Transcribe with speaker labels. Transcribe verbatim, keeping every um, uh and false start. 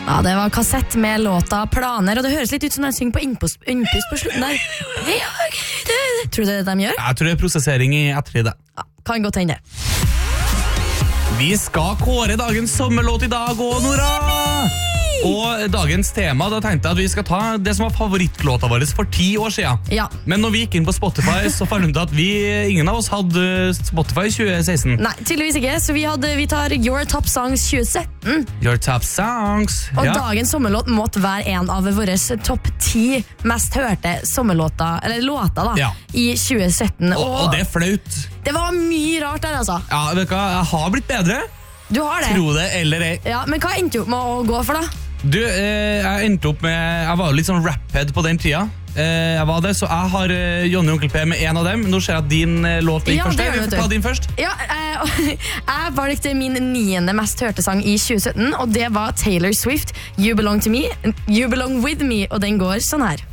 Speaker 1: Ja, det var kassett med låta Planer, og det høres litt ut som de synger på innpust, innpust på slutten der. Tror du det er det de gjør?
Speaker 2: Jeg tror det er prosessering i ettertid.
Speaker 1: Ja, kan godt hende.
Speaker 2: Vi skal kåre dagens sommerlåt i dag, og Nora! Og dagens tema, da tenkte jeg at vi skal ta det som var favorittlåta vår for ti år siden.
Speaker 1: Ja.
Speaker 2: Men når vi gikk inn på Spotify, så fant vi ut at vi, ingen av oss hadde Spotify i tjue seksten.
Speaker 1: Nei, tydeligvis ikke, så vi, hadde, vi tar Your Top Songs tjue sytten.
Speaker 2: Your Top Songs.
Speaker 1: Og
Speaker 2: ja.
Speaker 1: dagens sommerlåt måtte være en av våre topp ti mest hørte sommerlåter, eller låter da,
Speaker 2: Ja.
Speaker 1: i tjue sytten.
Speaker 2: Og, og det er flaut.
Speaker 1: Det var mye rart der, altså.
Speaker 2: Ja, vet du hva, jeg har blitt bedre.
Speaker 1: Du har det.
Speaker 2: Tro det eller ei.
Speaker 1: Ja, men hva endte du opp med å gå for da?
Speaker 2: Du, eh, jeg endte opp med Jeg var jo litt sånn rap-head på den tida. eh, Jeg var det, så jeg har eh, Johnny og Onkel P med en av dem. Nå ser jeg at din eh, låt ligger
Speaker 1: Ja,
Speaker 2: først.
Speaker 1: det gjør
Speaker 2: Jeg
Speaker 1: det,
Speaker 2: får
Speaker 1: vet du.
Speaker 2: ta din først.
Speaker 1: Ja, eh, jeg valgte min niende mest hørte sang i tjue sytten, og det var Taylor Swift, You Belong to Me, You Belong With Me, og den går sånn her.